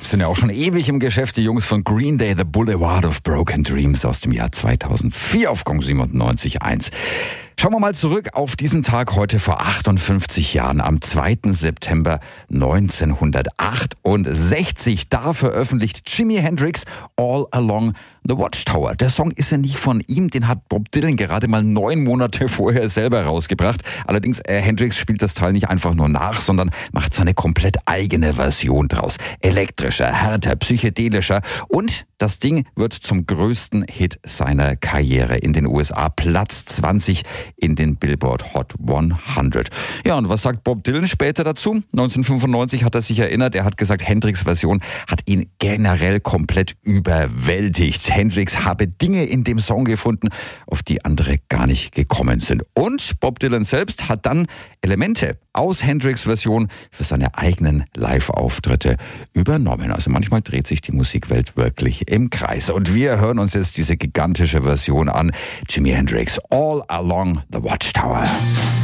Hendrix sind ja auch schon ewig im Geschäft. Die Jungs von Green Day, The Boulevard of Broken Dreams aus dem Jahr 2004 auf Gong 97.1. Schauen wir mal zurück auf diesen Tag heute vor 58 Jahren, am 2. September 1968. Da veröffentlicht Jimi Hendrix All Along the Watchtower. Der Song ist ja nicht von ihm, den hat Bob Dylan gerade mal 9 Monate vorher selber rausgebracht. Allerdings, Hendrix spielt das Teil nicht einfach nur nach, sondern macht seine komplett eigene Version draus. Elektrischer, härter, psychedelischer und das Ding wird zum größten Hit seiner Karriere in den USA. Platz 20 in den Billboard Hot 100. Ja, und was sagt Bob Dylan später dazu? 1995 hat er sich erinnert, er hat gesagt, Hendrix' Version hat ihn generell komplett überwältigt. Hendrix habe Dinge in dem Song gefunden, auf die andere gar nicht gekommen sind. Und Bob Dylan selbst hat dann Elemente aus Hendrix' Version für seine eigenen Live-Auftritte übernommen. Also manchmal dreht sich die Musikwelt wirklich im Kreis. Und wir hören uns jetzt diese gigantische Version an. Jimi Hendrix, All Along the Watchtower.